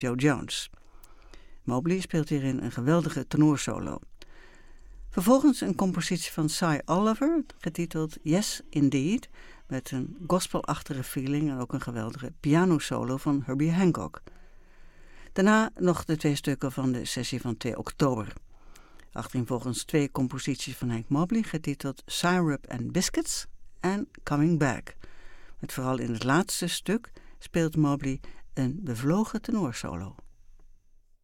Joe Jones. Mobley speelt hierin een geweldige tenorsolo. Vervolgens een compositie van Cy Oliver, getiteld Yes Indeed, met een gospelachtige feeling en ook een geweldige pianosolo van Herbie Hancock. Daarna nog de 2 stukken van de sessie van 2 oktober. Achtereenvolgens 2 composities van Hank Mobley, getiteld Syrup and Biscuits en Coming Back. Met vooral in het laatste stuk speelt Mobley een bevlogen tenorsolo.